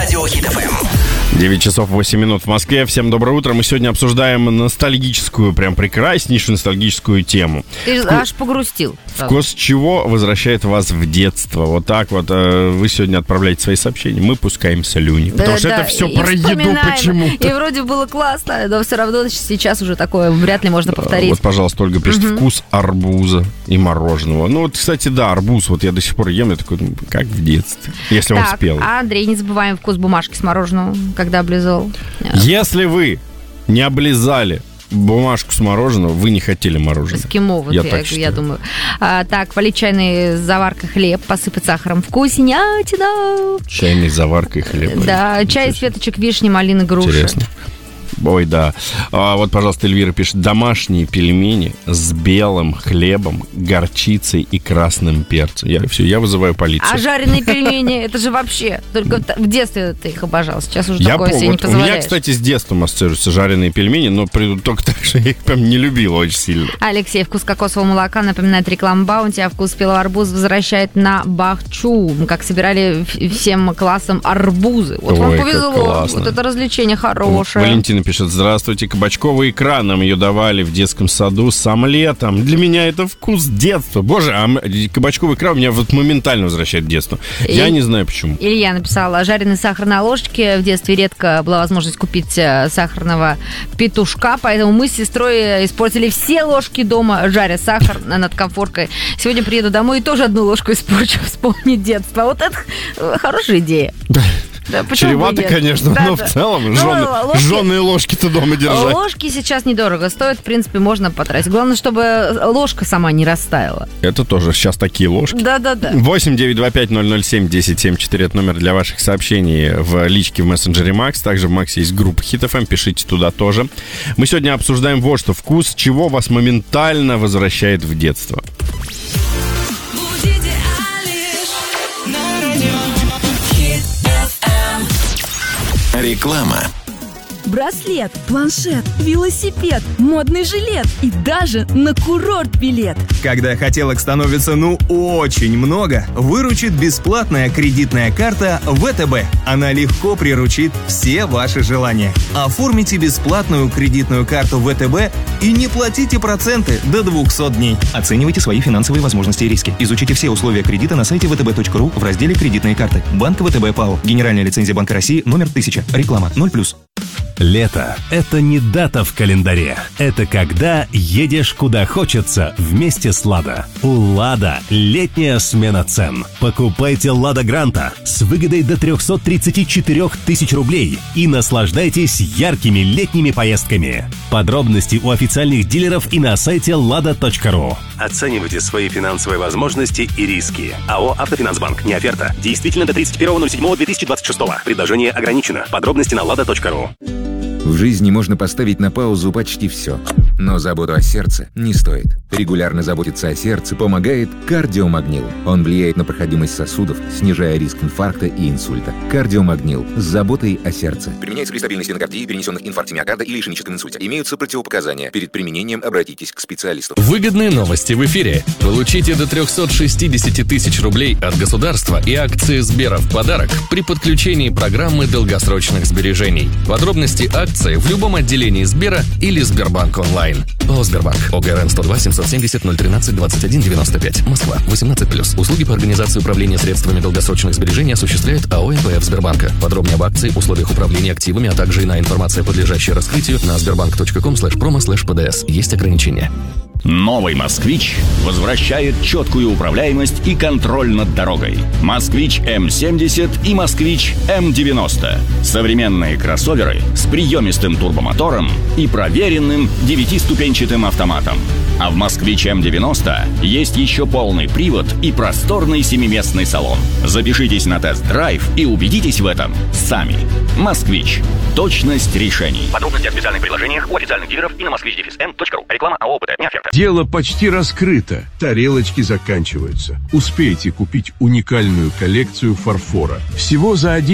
Радио Хит ФМ. 9 часов 8 минут в Москве. Всем доброе утро. Мы сегодня обсуждаем ностальгическую, прям прекраснейшую ностальгическую тему. Ты аж погрустил. Вкус чего возвращает вас в детство? Вот так вот вы сегодня отправляете свои сообщения, мы пускаем слюни. Потому что это все про еду почему-то. И вроде было классно, но все равно сейчас уже такое вряд ли можно повторить. Вот, пожалуйста, Ольга пишет, вкус арбуза и мороженого. Ну вот, кстати, да, арбуз, вот я до сих пор ем, я такой, как в детстве, если он спелый. А Андрей, не забываем вкус бумажки с мороженым, когда облизал. Если вы не облизали бумажку с мороженого, вы не хотели мороженого. Эскимо, вот я думаю. Так, полить чайной заваркой хлеб, посыпать сахаром. Вкуснятина! Чайной заваркой хлеб. Да, чай из веточек вишни, малины, груши. Интересно. Ой, да. Вот, пожалуйста, Эльвира пишет. Домашние пельмени с белым хлебом, горчицей и красным перцем. Я вызываю полицию. А жареные пельмени, это же вообще... Только в детстве ты их обожал. Сейчас уже такое себе не позволяешь. У меня, кстати, с детства ассоциируются жареные пельмени, но только так, что я их прям не любил очень сильно. Алексей, вкус кокосового молока напоминает рекламу Баунти, а вкус спелого арбуза возвращает на бахчу. Как собирали всем классом арбузы. Вот вам повезло. Вот это развлечение хорошее. Валентина пишет, здравствуйте, кабачковая икра, нам ее давали в детском саду с омлетом. Для меня это вкус детства. Боже, кабачковая икра у меня вот моментально возвращает детство. Я не знаю почему. Илья написала, жареный сахар на ложке. В детстве редко была возможность купить сахарного петушка, поэтому мы с сестрой использовали все ложки дома, жаря сахар над конфоркой. Сегодня приеду домой и тоже одну ложку испорчу, вспомнить детство. Вот это хорошая идея. Да, чревато, конечно, да, но в целом жженые ложки-то дома держать. Ложки сейчас недорого стоят, в принципе, можно потратить. Главное, чтобы ложка сама не растаяла. Это тоже сейчас такие ложки. Да-да-да. 8-925-007-1074 это номер для ваших сообщений в личке в мессенджере Макс. Также в Максе есть группа Хит ФМ, пишите туда тоже. Мы сегодня обсуждаем вот что. Вкус чего вас моментально возвращает в детство. Реклама. Браслет, планшет, велосипед, модный жилет и даже на курорт билет. Когда хотелок становится очень много, выручит бесплатная кредитная карта ВТБ. Она легко приручит все ваши желания. Оформите бесплатную кредитную карту ВТБ и не платите проценты до 200 дней. Оценивайте свои финансовые возможности и риски. Изучите все условия кредита на сайте vtb.ru в разделе «Кредитные карты». Банк ВТБ ПАО. Генеральная лицензия Банка России номер 1000. Реклама 0+. Лето – это не дата в календаре. Это когда едешь куда хочется вместе с «Лада». У «Лада» летняя смена цен. Покупайте «Лада Гранта» с выгодой до 334 тысяч рублей и наслаждайтесь яркими летними поездками. Подробности у официальных дилеров и на сайте lada.ru. Оценивайте свои финансовые возможности и риски. АО «Автофинансбанк». Не оферта. Действительно до 31.07.2026. Предложение ограничено. Подробности на lada.ru. В жизни можно поставить на паузу почти все, но заботу о сердце не стоит. Регулярно заботиться о сердце помогает кардиомагнил. Он влияет на проходимость сосудов, снижая риск инфаркта и инсульта. Кардиомагнил с заботой о сердце. Применяется при стабильной стенокардии, перенесенных инфаркте миокарда или ишемическом инсульте. Имеются противопоказания. Перед применением обратитесь к специалисту. Выгодные новости в эфире. Получите до 360 тысяч рублей от государства и акции Сбера в подарок при подключении программы долгосрочных сбережений. Подробности акции в любом отделении Сбера или Сбербанк онлайн. ООО «Сбербанк». ОГРН 102 770 013 21 95. Москва. 18+. Услуги по организации управления средствами долгосрочных сбережений осуществляет АО НПФ Сбербанка. Подробнее об акции, условиях управления активами, а также иная информация, подлежащая раскрытию на sberbank.com/promo/pds. Есть ограничения. Новый «Москвич» возвращает четкую управляемость и контроль над дорогой. «Москвич М70» и «Москвич М90». Современные кроссоверы с приемистым турбомотором и проверенным 9-ступенчатым автоматом. А в «Москвич М90» есть еще полный привод и просторный 7-местный салон. Запишитесь на тест-драйв и убедитесь в этом сами. «Москвич». Точность решений. Подробности о специальных предложениях у официальных дилеров и на moskvich-m.ru. Реклама АО ОПТ. Не оферта. Дело почти раскрыто. Тарелочки заканчиваются. Успейте купить уникальную коллекцию фарфора. Всего за